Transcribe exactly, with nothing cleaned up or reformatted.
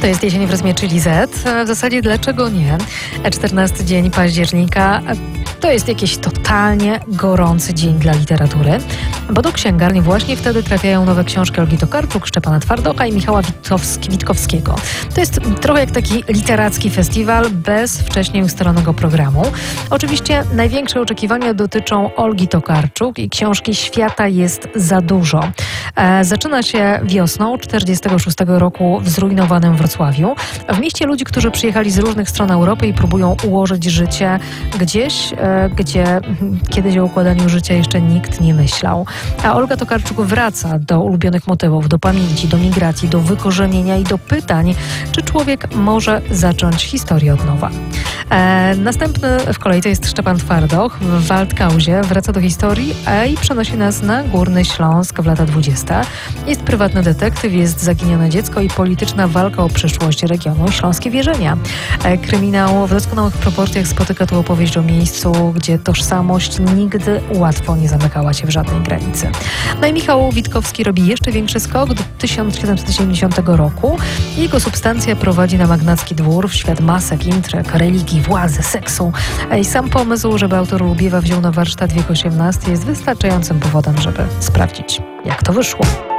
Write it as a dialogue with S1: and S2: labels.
S1: To jest Jesień w rytmie, czyli Z. W zasadzie dlaczego nie? czternasty dzień października to jest jakiś totalnie gorący dzień dla literatury, bo do księgarni właśnie wtedy trafiają nowe książki Olgi Tokarczuk, Szczepana Twardocha i Michała Witkowski, Witkowskiego. To jest trochę jak taki literacki festiwal bez wcześniej ustalonego programu. Oczywiście największe oczekiwania dotyczą Olgi Tokarczuk i książki Świata jest za dużo. E, zaczyna się wiosną czterdziestego szóstego roku w zrujnowanym Wrocławiu. W mieście ludzi, którzy przyjechali z różnych stron Europy i próbują ułożyć życie gdzieś, e, gdzie kiedyś o układaniu życia jeszcze nikt nie myślał. A Olga Tokarczuk wraca do ulubionych motywów, do pamięci, do migracji, do wykorzenienia i do pytań, czy człowiek może zacząć historię od nowa. E, następny w kolejce jest Szczepan Twardoch w Waldkauzie. Wraca do historii a i przenosi nas na Górny Śląsk w lata dwudzieste. Jest prywatny detektyw, jest zaginione dziecko i polityczna walka o przyszłość regionu Śląskie Wierzenia. E, kryminał w doskonałych proporcjach spotyka tu opowieść o miejscu, gdzie tożsamość nigdy łatwo nie zamykała się w żadnej granicy. No i Michał Witkowski robi jeszcze większy skok do tysiąc siedemset siedemdziesiątego roku. Jego substancja prowadzi na magnacki dwór w świat masek, intryg, religii, władzy, seksu. I sam pomysł, żeby autor Lubiewa wziął na warsztat wiek osiemnasty jest wystarczającym powodem, żeby sprawdzić, jak to wyszło.